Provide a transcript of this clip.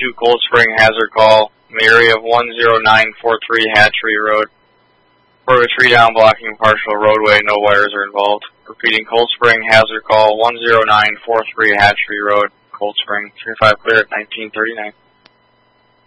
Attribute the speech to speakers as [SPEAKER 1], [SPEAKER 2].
[SPEAKER 1] 2 Cold Spring hazard call in the area of 10943 Hatchery Road. For a tree down blocking partial roadway, no wires are involved. Repeating, Cold Spring hazard call 10943 Hatchery Road, Cold Spring, 35 clear at 1939.